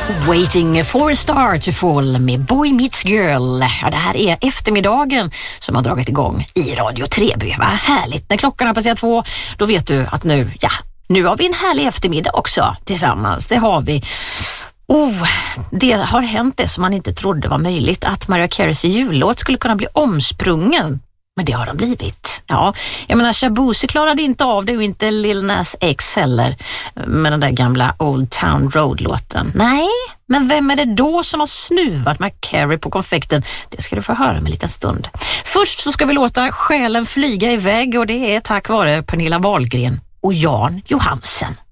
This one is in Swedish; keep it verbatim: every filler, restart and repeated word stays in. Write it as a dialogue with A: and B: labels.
A: Waiting for a star to fall med Boy Meets Girl. Ja, det här är eftermiddagen som har dragit igång i Radio Treby. Vad härligt. När klockan har passerat två, då vet du att nu, ja, nu har vi en härlig eftermiddag också tillsammans. Det har vi. Oh, det har hänt det som man inte trodde var möjligt, att Mariah Careys jullåt skulle kunna bli omsprungen. Men det har de blivit. Ja, jag menar, Shabuzi klarade inte av det och inte Lil Nas X heller med den där gamla Old Town Road-låten. Nej, men vem är det då som har snuvat Mariah Carey på konfekten? Det ska du få höra med en liten stund. Först så ska vi låta själen flyga iväg, och det är tack vare Pernilla Wahlgren och Jan Johansen.